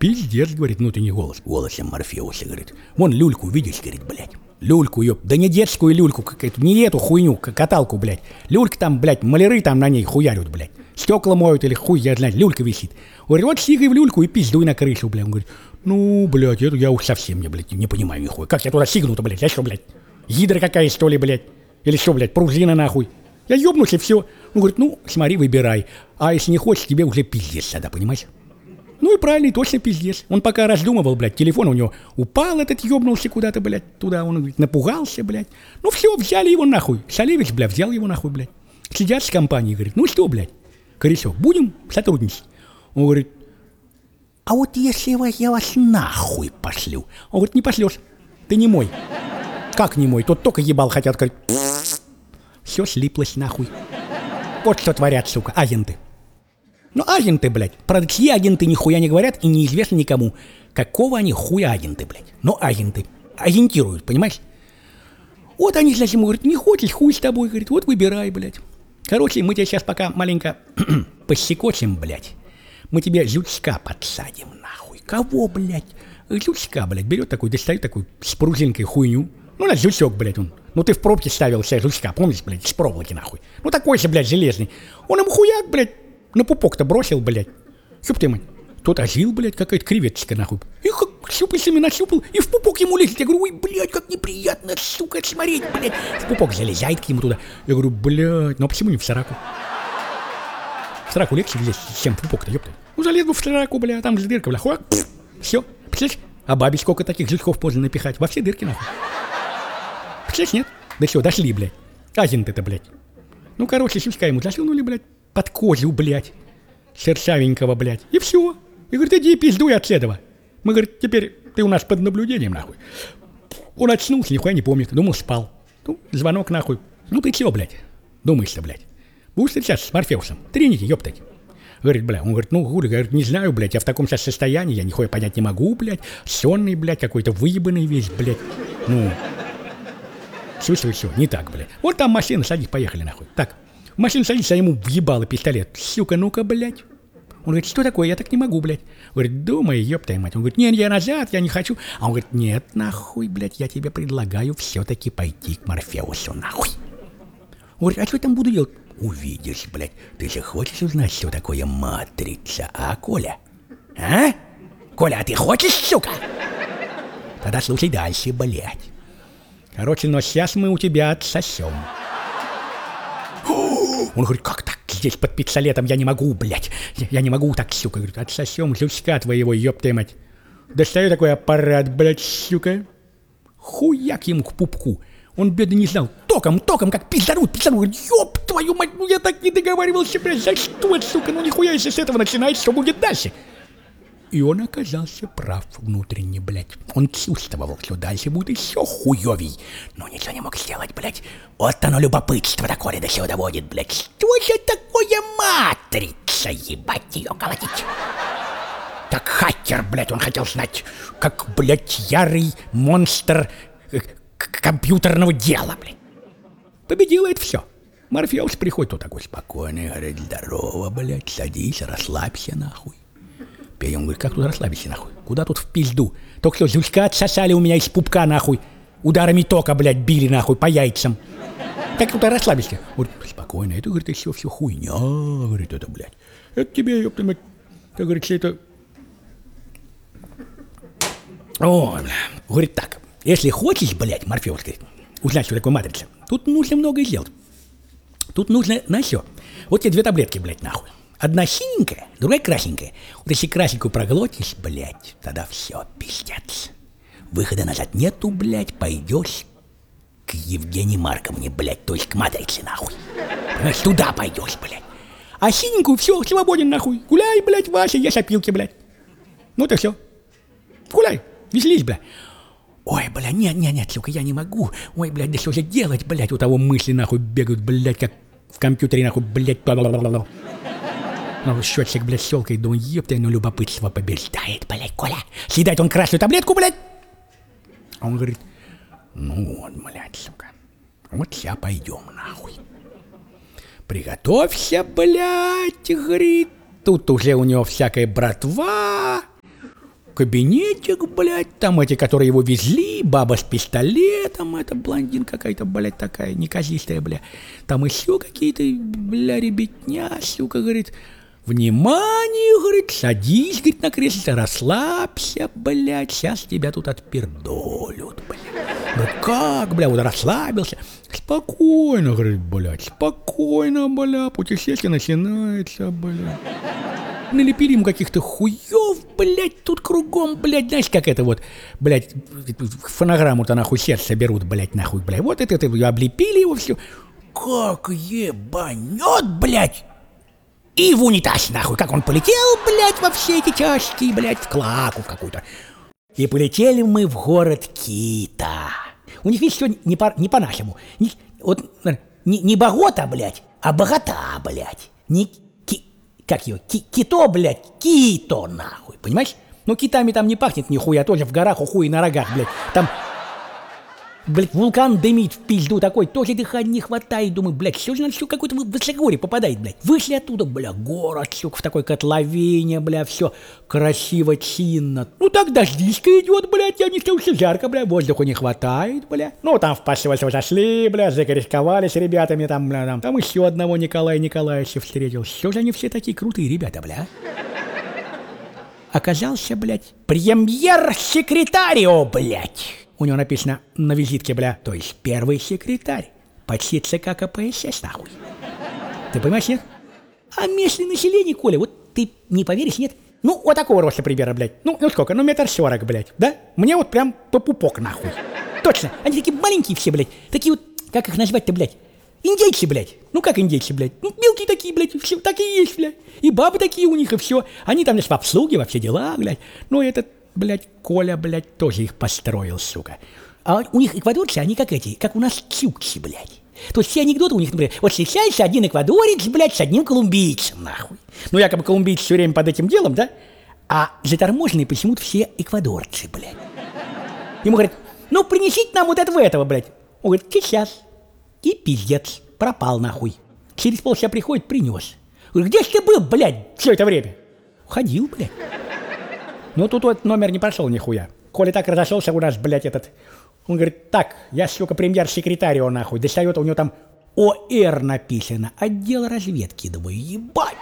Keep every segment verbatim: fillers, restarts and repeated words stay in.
Пиздец, говорит, ну ты не голос. Голосом Морфеуса, говорит. Вон люльку видишь, говорит, блядь. Люльку, ёп. Да не детскую люльку, какую-то, не эту хуйню, каталку, блядь. Люлька там, блядь, маляры там на ней хуярят, блядь. Стекла моют или хуй, я знаю, люлька висит. Говорит, вот сигай в люльку и пиздуй на крышу, блядь. Он говорит, ну, блядь, это я уж совсем не, блядь, не понимаю нихуя. Как я туда сигну-то, блядь, я что, блядь? Гидра какая, что ли, блядь? Или что, блядь, пружина нахуй? Я ёбнусь и все. Он говорит, ну, смотри, выбирай. А если не хочешь, тебе уже пиздец тогда, понимаешь? Ну и правильно, точно пиздец. Он пока раздумывал, блядь, телефон у него упал, этот ёбнулся куда-то, блядь, туда. Он, говорит, напугался, блядь. Ну все, взяли его нахуй. Шалевич, блядь, взял его нахуй, блядь. Сидят с компанией, говорит, ну что, блядь, Коресов, будем сотрудничать? Он говорит, а вот если я вас нахуй пошлю? Он говорит, не пошлешь, ты не мой. Как не мой? Тот только ебал хотят, говорит, все слиплось нахуй. Вот что творят, сука, агенты. Ну, агенты, блядь. Правда, чьи агенты нихуя не говорят и неизвестно никому. Какого они хуя агенты, блядь. Но агенты. Агентируют, понимаешь? Вот они, значит, ему говорят, не хочешь, хуй с тобой, говорит, вот выбирай, блядь. Короче, мы тебя сейчас пока маленько посекочем, блядь. Мы тебе жучка подсадим, нахуй. Кого, блядь? Жучка, блядь, берет такой, достает такую с пружинкой хуйню. Ну, на жучок, блядь, он. Ну, ты в пробке ставил себе жучка, помнишь, блядь, с проволоки, нахуй. Ну, такой же, блядь, железный. Он ему хуяк, блядь, на пупок-то бросил, блядь. Ёб ты мать. Тот ожил, блядь, какая-то креветочка, нахуй. И как щупальцами нащупал, и в пупок ему лезет. Я говорю, ой, блядь, как неприятно, сука, смотреть, блядь. В пупок залезает к нему туда. Я говорю, блядь, ну а почему не в сраку? В сраку легче влезть, чем в пупок-то, ёпта. Ну, залез бы в сраку, блядь, там же дырка, блядь, хуак, все. Представляешь? А бабе сколько таких жучков можно напихать? Во все дырки, нахуй. Представляешь, нет? Да все, дошли, блядь. Агенты-то, блядь. Ну, короче, щучка ему засунули, блядь, под козу, блядь. Шершавенького, блядь. И все. И говорит, иди пиздуй от этого. Мы, говорит, теперь ты у нас под наблюдением, нахуй. Он очнулся, нихуя не помнит. Думал, спал. Ну, звонок, нахуй. Ну, ты чего, блядь? Думаешь-то, блядь? Будешь сейчас с Морфеусом? Трените, ёптать. Говорит, бля, он говорит, ну, хули, говорит, не знаю, блядь, я в таком сейчас состоянии, я нихуя понять не могу, блядь. Сонный, блядь, какой-то выебанный весь, блядь. Ну, все, все, все, не так, блядь. Вот там машина, садись, поехали, нахуй. Так, в машину садись, а ему въебало пистолет. Сука, ну-ка, блядь. Он говорит, что такое, я так не могу, блядь. Говорит, думай, ёпта мать. Он говорит, нет, я назад, я не хочу. А он говорит, нет, нахуй, блядь, я тебе предлагаю все-таки пойти к Морфеусу, нахуй. Он говорит, а что я там буду делать? Увидишь, блядь, ты же хочешь узнать, что такое матрица, а, Коля? А? Коля, а ты хочешь, сука? Тогда слушай дальше, блядь. Короче, но сейчас мы у тебя отсосем. Он говорит, как так? Здесь под пистолетом я не могу, блядь. Я, я не могу так, сука. Говорит, отсосем жучка твоего, ёпта мать. Достаю такой аппарат, блядь, сука. Хуяк ему к пупку. Он, бедный, не знал. Током, током, как пизданут, пизданут. Говорит, ёб твою мать, ну я так не договаривался, блядь. За что, сука? Ну нихуя, если с этого начинать, что будет дальше? И он оказался прав внутренне, блядь. Он чувствовал, что дальше будет еще хуёвей. Но ничего не мог сделать, блядь. Вот оно любопытство такое до сюда доводит, блядь. Что же такое матрица, ебать ее колотить? Так хакер, блядь, он хотел знать, как, блядь, ярый монстр компьютерного дела, блядь. Победило это все. Морфеус приходит, вот такой спокойный, говорит, здорово, блядь, садись, расслабься, нахуй. Он говорит, как тут расслабиться, нахуй? Куда тут в пизду? Только что жучка отсосали у меня из пупка, нахуй. Ударами тока, блядь, били, нахуй, по яйцам. Как тут расслабиться? Говорит, спокойно, это, говорит, еще все хуйня, говорит, это, блядь. Это тебе, ёпта мать, как говорится, это... О, бля. Говорит, так, если хочешь, блядь, Морфеус, говорит, узнать, что такое матрица, тут нужно многое сделать. Тут нужно, на все. Вот тебе две таблетки, блядь, нахуй. Одна синенькая, другая красненькая. Вот если красненькую проглотишь, блядь, тогда все, пиздец. Выхода назад нету, блядь, пойдешь к Евгении Марковне, блядь, то есть к матрице, нахуй. Понимаешь, туда пойдешь, блядь. А синенькую, все, свободен, нахуй. Гуляй, блядь, Вася, ешь опилки, блядь. Ну это все. Гуляй, веселись, блядь. Ой, блядь, нет, нет, нет, сука, я не могу. Ой, блядь, да что же делать, блядь, у того мысли, нахуй, бегают, блядь, как в компьютере, нахуй, блядь, бла-бла-бла-бла. Ну, счетчик, блядь, щелкает, думаю, ёпта, ну, любопытство побеждает, блядь, Коля. Съедает он красную таблетку, блядь. А он говорит, ну, вот, блядь, сука, вот сейчас пойдем, нахуй. Приготовься, блядь, говорит. Тут уже у него всякая братва. кабинетик, блядь, там эти, которые его везли, баба с пистолетом, это блондин какая-то, блядь, такая неказистая, бля. Там еще какие-то, бля, ребятня, сука, говорит, внимание, говорит, садись, говорит, на кресло, расслабься, блядь, сейчас тебя тут отпердолют, блядь. Ну как, бля, вот расслабился, спокойно, говорит, блядь, спокойно, бля, путешествие начинается, бля. Налепили ему каких-то хуев, блядь, тут кругом, блядь, знаешь, как это вот, блядь, фонограмму-то нахуй сердце берут, блядь, нахуй, блядь, вот это, это, облепили его все, как ебанет, блядь, и в унитаз, нахуй, как он полетел, блядь, во все эти тяжкие, блядь, в клаку в какую-то. И полетели мы в город Кита. У них, видишь, все не, по, не по-нашему, не, вот, не, не Богота, блядь, а Богота, блядь, не... Как ее? Ки- кито, блядь, кито, нахуй, понимаешь? Ну, китами там не пахнет нихуя, тоже в горах, у хуй на рогах, блядь. Там, блядь, вулкан дымит в пизду такой, тоже дыхания не хватает, думаю, блядь, все же на все какое-то высокогорье попадает, блядь. Вышли оттуда, бля, город, сука, в такой котловине, бля, все красиво, чинно. Ну, так дождичка идет, блядь, я не стал, все жарко, бля, воздуха не хватает, бля. Ну, там в посольство зашли, бля, закорисковали с ребятами, там, бля, там, там еще одного Николая Николаевича встретил. Все же они все такие крутые ребята, бля. Оказался, блядь, премьер-секретарио, блядь. У него написано на визитке, бля, то есть первый секретарь почти ЦК КПСС, нахуй. Ты понимаешь, нет? А местное население, Коля, вот ты не поверишь, нет? Ну, вот такого роста примерно, блядь. Ну, ну сколько? Ну, метр сорок, блядь, да? Мне вот прям по пупок, нахуй. Точно, они такие маленькие все, блядь. Такие вот, как их назвать-то, блядь? Индейцы, блядь. Ну, как индейцы, блядь? Ну, мелкие такие, блядь, все так и есть, блядь. И бабы такие у них, и все. Они там, значит, в обслуге, во все дела, блядь. Ну, этот... Блядь, Коля, блядь, тоже их построил, сука. А у них эквадорцы, они как эти, как у нас чукчи, блядь. То есть все анекдоты у них, например, вот встречается один эквадорец, блядь, с одним колумбийцем, нахуй. Ну, якобы колумбийцы все время под этим делом, да? А заторможенные почему-то все эквадорцы, блядь. Ему говорят, ну, принесите нам вот этого, этого, блядь. Он говорит, сейчас. И пиздец, пропал, нахуй. Через полчаса приходит, принес. Говорит, где ж ты был, блядь, все это время? Ходил, блядь. Ну, тут вот номер не прошел нихуя. Коля так разошелся у нас, блядь, этот. Он говорит, так, я, сука, премьер-секретарио, нахуй. Достает, у него там ОР написано. Отдел разведки, думаю, ебать.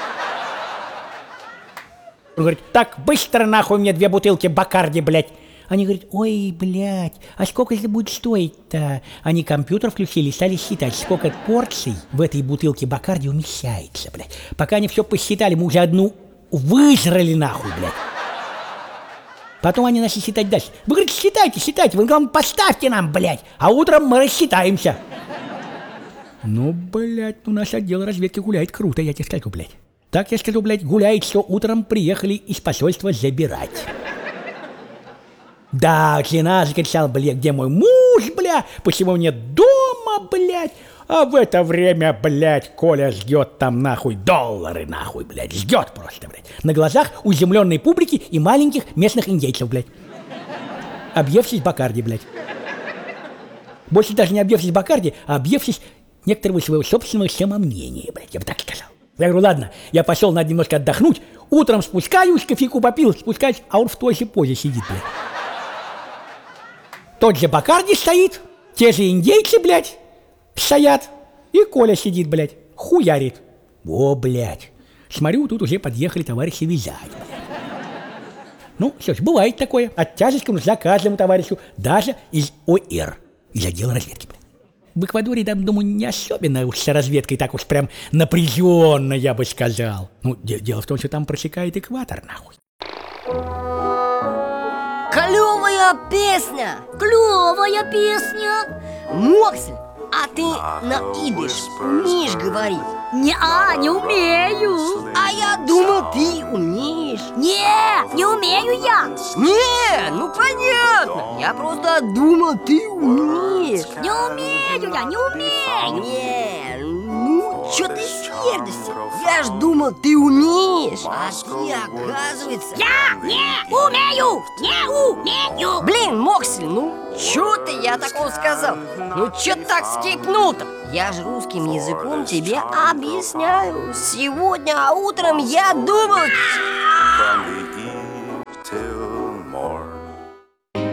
Он говорит, так, быстро, нахуй, мне две бутылки Бакарди, блядь. Они говорят, ой, блядь, а сколько это будет стоить-то? Они компьютер включили и стали считать, сколько порций в этой бутылке Бакарди умещается, блядь. Пока они все посчитали, мы уже одну выжрали, нахуй, блядь. Потом они начали считать дальше. Вы, говорите, считайте, считайте, вы, главное, поставьте нам, блядь, а утром мы рассчитаемся. Ну, блядь, у нас отдел разведки гуляет круто, я тебе скажу, блядь. Так я скажу, блядь, гуляет, что утром приехали из посольства забирать. Да, жена закричала, блядь, где мой муж, блядь, почему нет дома, блядь. А в это время, блядь, Коля ждет там, нахуй, доллары, нахуй, блядь, ждет просто, блядь. На глазах у изумленной публики и маленьких местных индейцев, блядь. Объевшись Бакарди, блядь. Больше даже не объевшись Бакарди, а объевшись некоторого своего собственного самомнения, блядь, я бы так сказал. Я говорю, ладно, я пошел, надо немножко отдохнуть, утром спускаюсь, кофейку попил, спускаюсь, а он в той же позе сидит, блядь. Тот же Бакарди стоит, те же индейцы, блядь, стоят, и Коля сидит, блядь, хуярит. О, блядь, смотрю, тут уже подъехали товарищи вязать, блядь. Ну, что ж, бывает такое, от тяжести нужна каждому товарищу, даже из ОР, из отдела разведки, блядь. В Эквадоре, там, думаю, не особенно уж с разведкой так уж прям напряженно, я бы сказал. Ну, де- дело в том, что там просекает экватор, нахуй. Клевая песня! Клевая песня. Моксель, а ты на идиш умеешь говорить? Не-а, не умею. А я думал, ты умеешь. Не, не умею я. Не, ну понятно. Я просто думал, ты умеешь. Не умею я, не умею. Не, ну чё ты сердишься? Я ж думал, ты умеешь. А ты, оказывается... Я не умею, не умею. Блин, Моксель, ну чё ты я такого сказал? Ну чё ты так скипнул-то? Я же русским языком тебе объясняю. Сегодня утром я думал... till